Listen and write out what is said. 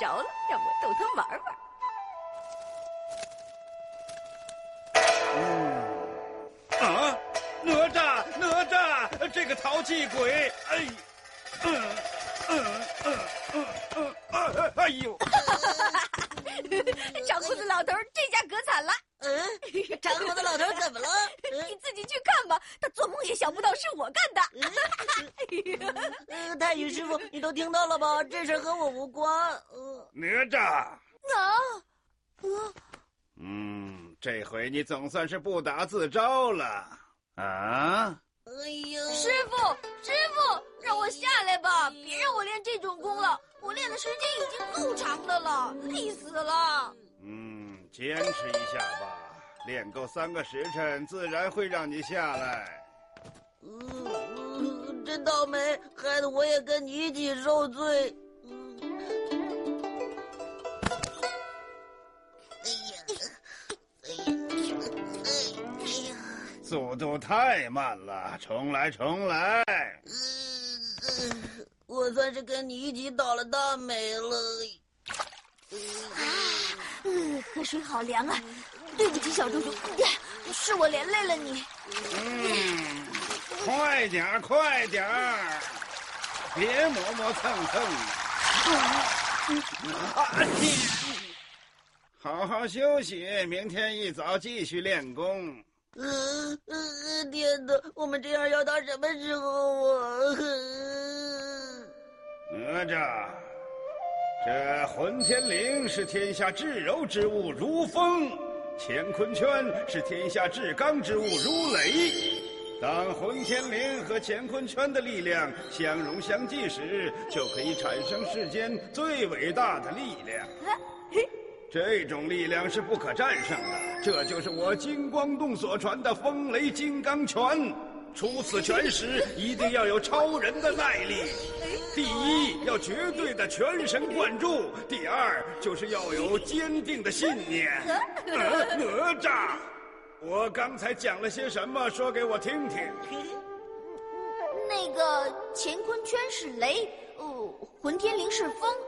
着了，让我逗他玩玩。 哪吒，这个淘气鬼！哎呦！ 长胡子老头，这下可惨了。 长胡子老头怎么了？ 你自己去看吧，他做梦也想不到是我干的。太乙师傅，你都听到了吧？这事和我无关。 哪吒。这回你总算是不打自招了啊！ 哎呀， 师傅，让我下来吧，别让我练这种功了，我练的时间已经够长的了，累死了。 坚持一下吧，练够3个时辰，自然会让你下来。 真倒霉，害得我也跟你一起受罪。 速度太慢了，重来。 我算是跟你一起倒了大霉了。 河水好凉啊！对不起，小猪猪，是我连累了你。 快点儿，别磨磨蹭蹭。好好休息，明天一早继续练功。 天哪，我们这样要到什么时候啊？ 哪吒，这混天绫是天下至柔之物，如风；乾坤圈是天下至刚之物，如雷。当混天绫和乾坤圈的力量相融相济时，就可以产生世间最伟大的力量。这种力量是不可战胜的，这就是我金光洞所传的风雷金刚拳。出此拳时，一定要有超人的耐力。第一，要绝对的全神贯注；第二，就是要有坚定的信念。哪吒，我刚才讲了些什么？说给我听听。 那个乾坤圈是雷，混天绫是风，